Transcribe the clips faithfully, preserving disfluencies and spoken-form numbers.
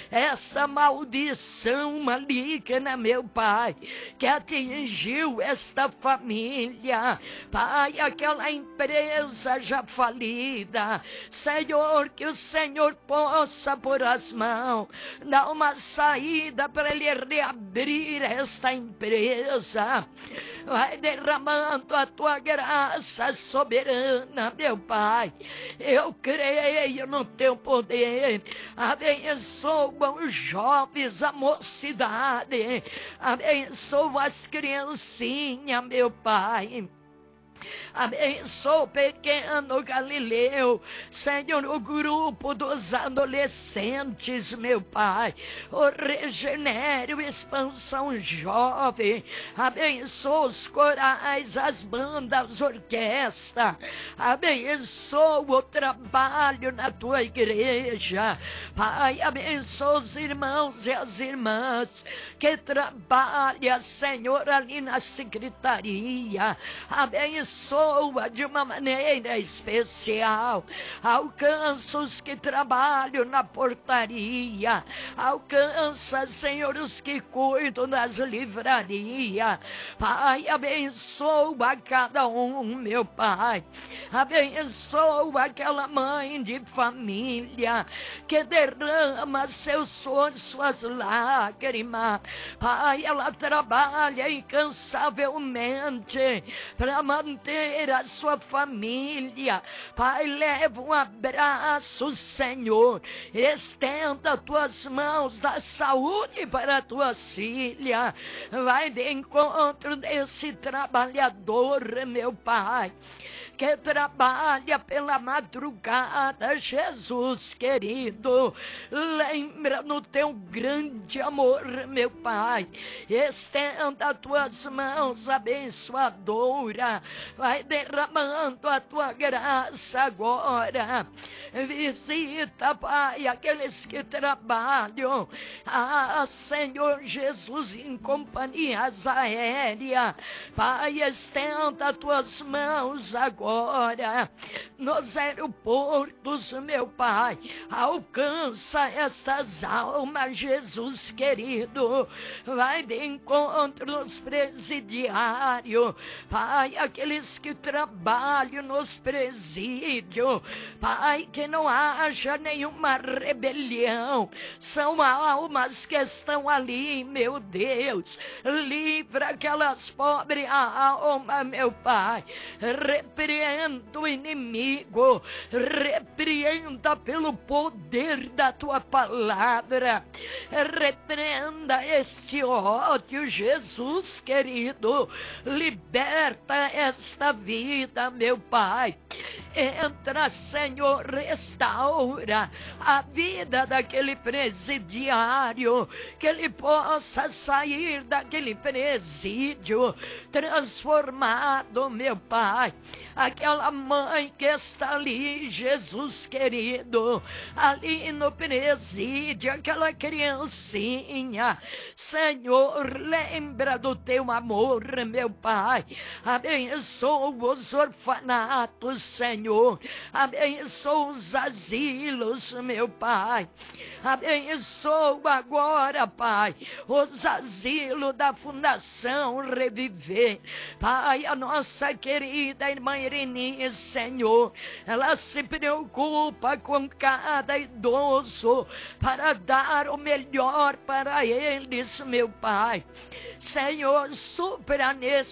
essa maldição maligna, meu Pai, que atingiu esta família, Pai, aquela empresa já falida, Senhor, que o Senhor possa pôr as mãos, dar uma saída para ele reabrir esta empresa. Vai derramando a tua graça soberana, meu Pai. Eu creio no teu poder. Abençoa os jovens, a mocidade. Abençoa as criancinhas, meu Pai. Abençoa o pequeno Galileu, Senhor, o grupo dos adolescentes, meu Pai, o Regenere, Expansão Jovem, abençoa os corais, as bandas, as orquestras, abençoa o trabalho na tua igreja, Pai, abençoa os irmãos e as irmãs que trabalham, Senhor, ali na secretaria, abençoa Abençoa de uma maneira especial, alcança os que trabalham na portaria, alcança, Senhor, os que cuidam das livrarias, Pai, abençoa cada um, meu Pai, abençoa aquela mãe de família que derrama seus sonhos, suas lágrimas, Pai, ela trabalha incansavelmente para manter ter a sua família, Pai, leva um abraço, Senhor, estenda tuas mãos da saúde para tuas filhas, vai de encontro desse trabalhador, meu Pai, que trabalha pela madrugada, Jesus querido, lembra no teu grande amor, meu Pai, estenda tuas mãos abençoadora, vai derramando a tua graça agora. Visita, Pai, aqueles que trabalham, ah, Senhor Jesus, em companhias aéreas, Pai, estenda tuas mãos agora nos aeroportos, meu Pai, alcança essas almas, Jesus querido, vai de encontro nos presidiários, Pai, aqueles que trabalham nos presídios, Pai, que não haja nenhuma rebelião, são almas que estão ali, meu Deus, livra aquelas pobres almas, meu Pai, repreenda o inimigo, repreenda pelo poder da tua palavra, repreenda este ódio, Jesus querido, liberta esta vida, meu Pai, entra, Senhor, restaura a vida daquele presidiário, que ele possa sair daquele presídio transformado, meu Pai, aquela mãe que está ali, Jesus querido, ali no presídio, aquela criancinha, Senhor, lembra do teu amor, meu Pai, abençoa os orfanatos, Senhor, abençoa os asilos, meu Pai, abençoa agora, Pai, os asilos da Fundação Reviver, Pai, a nossa querida irmã Irene, Senhor, ela se preocupa com cada idoso para dar o melhor para eles, meu Pai, Senhor, supra a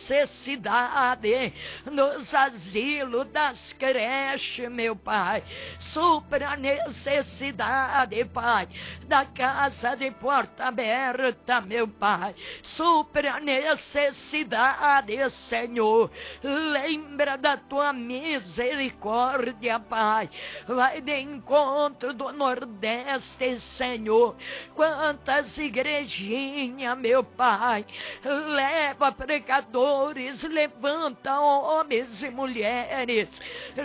necessidade nos asilos, das creches, meu Pai, supra a necessidade, Pai, da casa de porta aberta, meu Pai, supra a necessidade, Senhor, lembra da tua misericórdia, Pai, vai de encontro do Nordeste, Senhor, quantas igrejinhas, meu Pai, leva pecadores, levanta homens e mulheres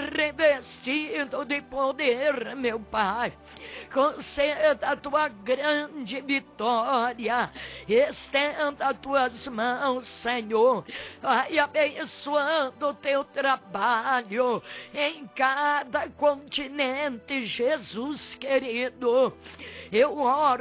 revestidos de poder, meu Pai, conceda a tua grande vitória, estenda as tuas mãos, Senhor, vai abençoando o teu trabalho em cada continente, Jesus querido, eu oro